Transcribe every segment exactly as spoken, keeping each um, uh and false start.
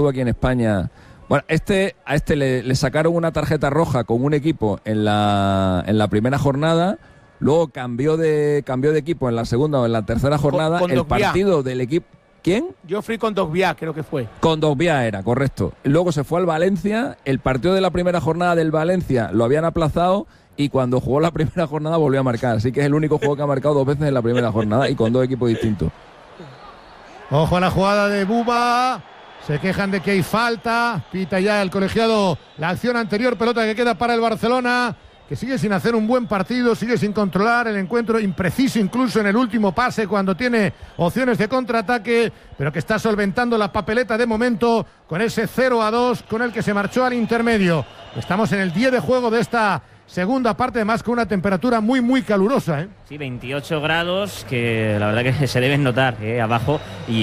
estuvo aquí en España. Bueno, este, a este le, le sacaron una tarjeta roja con un equipo en la, en la primera jornada, luego cambió de, cambió de equipo en la segunda o en la tercera jornada. Con, con el Dogbia. partido del equipo. ¿Quién? Geoffrey con Dogbia, creo que fue. Con Dogbia era, correcto. Luego se fue al Valencia, el partido de la primera jornada del Valencia lo habían aplazado y cuando jugó la primera jornada volvió a marcar. Así que es el único juego que ha marcado dos veces en la primera jornada y con dos equipos distintos. Ojo a la jugada de Buba. Se quejan de que hay falta. Pita ya el colegiado la acción anterior. Pelota que queda para el Barcelona, que sigue sin hacer un buen partido, sigue sin controlar el encuentro, impreciso incluso en el último pase cuando tiene opciones de contraataque, pero que está solventando la papeleta de momento con ese cero a dos con el que se marchó al intermedio. Estamos en el diez de juego de esta segunda parte, además con una temperatura muy muy calurosa, ¿eh? Sí, veintiocho grados que la verdad que se deben notar ¿eh? abajo,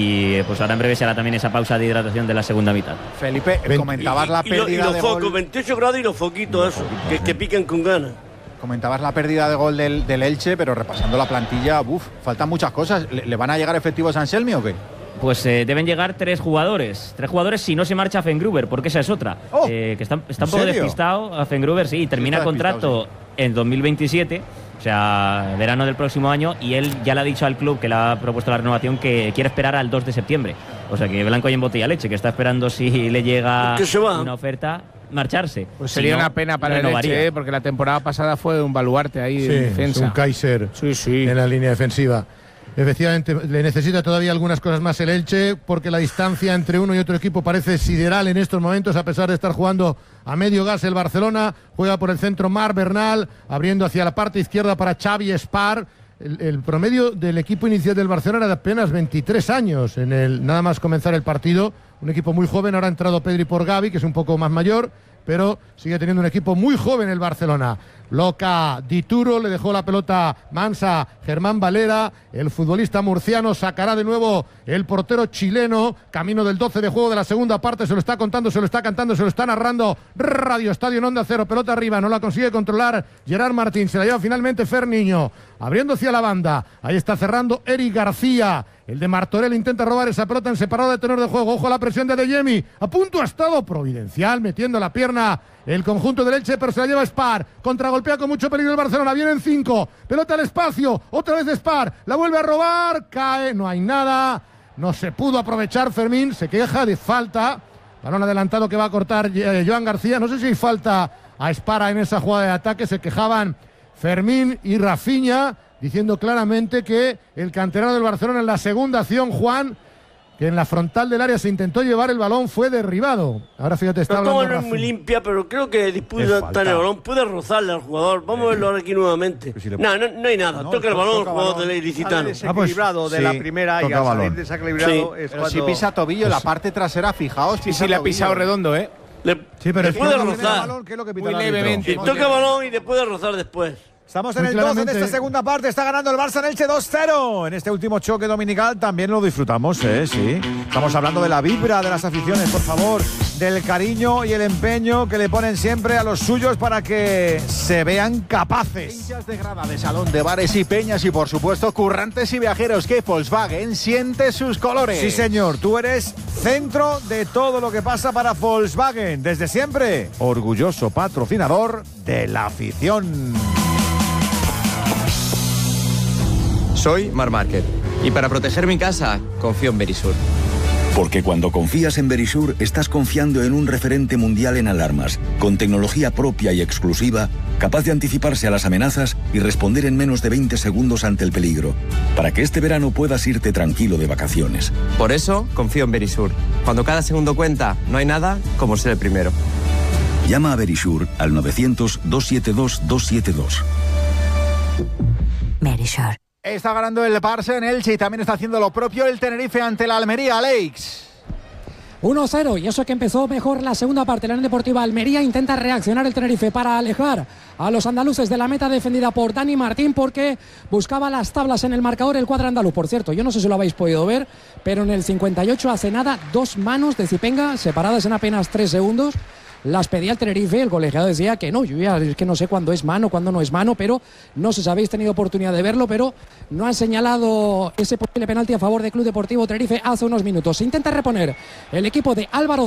y pues ahora en breve será también esa pausa de hidratación de la segunda mitad. Felipe, comentabas y, la y, pérdida y, lo, y los de focos, gol. veintiocho grados y los foquitos esos, que, que piquen con ganas. Comentabas la pérdida de gol del, del Elche, pero repasando la plantilla, uf, faltan muchas cosas. ¿Le, le van a llegar efectivos a Anselmi o qué? Pues eh, deben llegar tres jugadores. Tres jugadores si no se marcha Fengruber, porque esa es otra. Oh, eh, que está, está un ¿en poco serio? despistado a Fengruber, sí, termina Está contrato sí. en dos mil veintisiete, o sea, verano del próximo año, y él ya le ha dicho al club que le ha propuesto la renovación que quiere esperar al dos de septiembre. O sea, que blanco y en botella leche, que está esperando si le llega ¿Qué se va? una oferta, marcharse. Pues Si sería no, una pena para el renovaría. Elche, ¿eh? Porque la temporada pasada fue un baluarte ahí Sí, de es defensa. un Kaiser Sí, sí. en la línea defensiva. Efectivamente, le necesita todavía algunas cosas más el Elche, porque la distancia entre uno y otro equipo parece sideral en estos momentos, a pesar de estar jugando a medio gas el Barcelona. Juega por el centro Marc Bernal, abriendo hacia la parte izquierda para Xavi Espar. El, el promedio del equipo inicial del Barcelona era de apenas veintitrés años, en el nada más comenzar el partido. Un equipo muy joven, ahora ha entrado Pedri por Gavi, que es un poco más mayor, pero sigue teniendo un equipo muy joven el Barcelona. Loca Dituro, le dejó la pelota mansa Germán Valera, el futbolista murciano sacará de nuevo el portero chileno, camino del doce de juego de la segunda parte, se lo está contando, se lo está cantando, se lo está narrando Radio Estadio en Onda Cero, pelota arriba, no la consigue controlar Gerard Martín, se la lleva finalmente Fer Niño, abriendo hacia la banda, ahí está cerrando Eric García. El de Martorell intenta robar esa pelota en separado de tenor de juego. Ojo a la presión de Adeyemi. A punto ha estado Providencial metiendo la pierna el conjunto del Elche, pero se la lleva Spar. Contragolpea con mucho peligro el Barcelona. Vienen cinco. Pelota al espacio. Otra vez Spar. La vuelve a robar. Cae. No hay nada. No se pudo aprovechar Fermín. Se queja de falta. Balón adelantado que va a cortar eh, Joan García. No sé si hay falta a Spar en esa jugada de ataque. Se quejaban Fermín y Rafinha, diciendo claramente que el canterano del Barcelona en la segunda acción, Juan, que en la frontal del área se intentó llevar el balón, fue derribado. Ahora fíjate, está La Pues toma hablando no es muy Rafinha. limpia, pero creo que disputa estar en el balón. Puede rozarle al jugador. Vamos a verlo ahora aquí nuevamente. si le- No, no, no hay nada. No, toca el to- balón al toca jugador balón. del ilicitano. Desequilibrado Ah, pues, de sí, la primera y toca al salir balón. desequilibrado Sí. es Pero cuando... si pisa tobillo, la parte trasera, fijaos. Sí, sí, le ha pisado redondo, ¿eh? Le, Sí, pero le es que puede no Tiene el rozar. balón, ¿qué es lo que pita Muy el árbitro? levemente. Si toca el balón y le puede rozar después. Estamos en Muy el doce de claramente. esta segunda parte. Está ganando el Barça en Elche dos cero. En este último choque dominical también lo disfrutamos, ¿eh? Sí. Estamos hablando de la vibra de las aficiones, por favor. Del cariño y el empeño que le ponen siempre a los suyos para que se vean capaces. Hinchas de grada, de salón, de bares y peñas y por supuesto currantes y viajeros, que Volkswagen siente sus colores. Sí, señor. Tú eres centro de todo lo que pasa para Volkswagen. Desde siempre, orgulloso patrocinador de la afición. Soy Marc Márquez y para proteger mi casa confío en Verisur. Porque cuando confías en Verisur, estás confiando en un referente mundial en alarmas, con tecnología propia y exclusiva, capaz de anticiparse a las amenazas y responder en menos de veinte segundos ante el peligro, para que este verano puedas irte tranquilo de vacaciones. Por eso confío en Verisur. Cuando cada segundo cuenta, no hay nada como ser el primero. Llama a Verisur al novecientos, doscientos setenta y dos, doscientos setenta y dos. Verisur. Está ganando el Barça en Elche y también está haciendo lo propio el Tenerife ante la Almería, Alex. uno cero, y eso que empezó mejor la segunda parte. La Unión Deportiva Almería intenta reaccionar el Tenerife para alejar a los andaluces de la meta defendida por Dani Martín, porque buscaba las tablas en el marcador el cuadro andaluz. Por cierto, yo no sé si lo habéis podido ver, pero en el cincuenta y ocho hace nada dos manos de Zipenga separadas en apenas tres segundos. Las pedía el Tenerife, el colegiado decía que no, yo ya es que no sé cuándo es mano, cuándo no es mano, pero no sé si habéis tenido oportunidad de verlo, pero no han señalado ese posible penalti a favor del Club Deportivo Tenerife hace unos minutos. Se intenta reponer el equipo de Álvaro